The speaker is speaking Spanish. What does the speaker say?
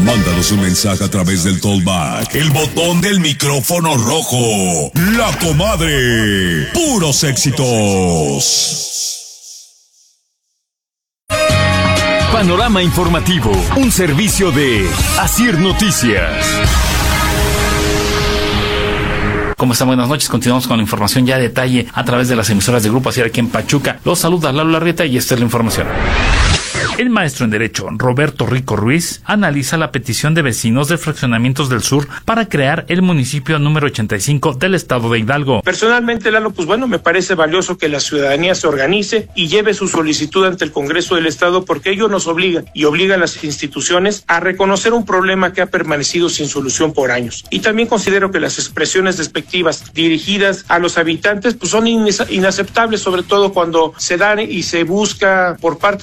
Mándanos un mensaje a través del Tollback, el botón del micrófono rojo. La Comadre. Puros éxitos. Panorama informativo, un servicio de Asir Noticias. ¿Cómo están? Buenas noches. Continuamos con la información ya a detalle a través de las emisoras de Grupo Asir aquí en Pachuca. Los saluda Lalo Larrieta y esta es la información. El maestro en Derecho, Roberto Rico Ruiz, analiza la petición de vecinos de fraccionamientos del sur para crear el municipio número 85 del estado de Hidalgo. Personalmente, Lalo, me parece valioso que la ciudadanía se organice y lleve su solicitud ante el Congreso del Estado, porque ello nos obliga y obliga a las instituciones a reconocer un problema que ha permanecido sin solución por años. Y también considero que las expresiones despectivas dirigidas a los habitantes son inaceptables, sobre todo cuando se dan y se busca por parte